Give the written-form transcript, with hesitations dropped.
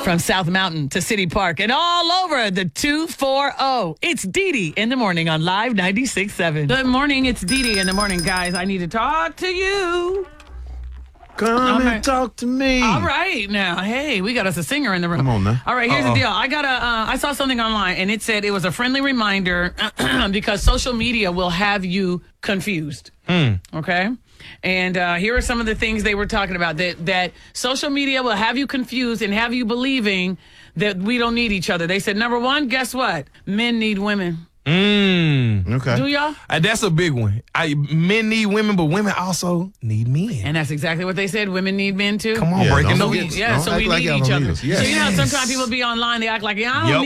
From South Mountain to City Park and all over the 240. It's Dee Dee in the morning on Live 96.7. Good morning. It's Dee Dee in the morning, guys. I need to talk to you. Come and talk to me. All right, now, hey, we got us a singer in the room. Come on now. All right, here's the deal. I saw something online, and it said it was a friendly reminder because social media will have you confused. Okay, and here are some of the things they were talking about. That social media will have you confused and have you believing that we don't need each other. They said, number one, guess what? Men need women. Okay. Do y'all? That's a big one. Men need women, but women also need men. And that's exactly what they said. Women need men too. Come on, breaking the don't news. Yeah, so we act like need y'all each don't other. need us. Yes. So you know, sometimes people be online, they act like, I don't